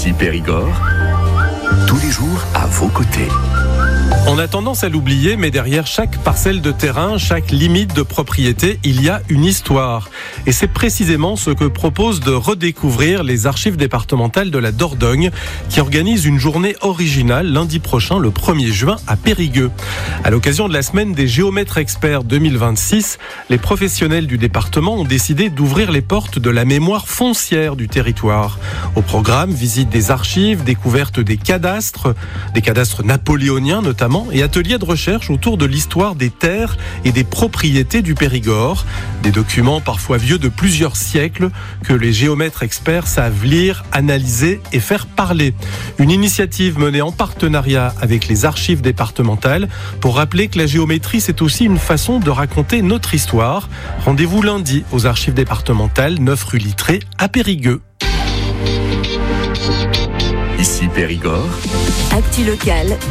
Ici Périgord, tous les jours à vos côtés. On a tendance à l'oublier, mais derrière chaque parcelle de terrain, chaque limite de propriété, il y a une histoire. Et c'est précisément ce que proposent de redécouvrir les archives départementales de la Dordogne, qui organisent une journée originale lundi prochain, le 1er juin, à Périgueux. À l'occasion de la semaine des géomètres experts 2026, les professionnels du département ont décidé d'ouvrir les portes de la mémoire foncière du territoire. Au programme, visite des archives, découverte des cadastres napoléoniens notamment, et ateliers de recherche autour de l'histoire des terres et des propriétés du Périgord. Des documents parfois vieux de plusieurs siècles que les géomètres experts savent lire, analyser et faire parler. Une initiative menée en partenariat avec les archives départementales pour rappeler que la géométrie, c'est aussi une façon de raconter notre histoire. Rendez-vous lundi aux archives départementales 9 rue Littré à Périgueux. Ici Périgord, Actu locale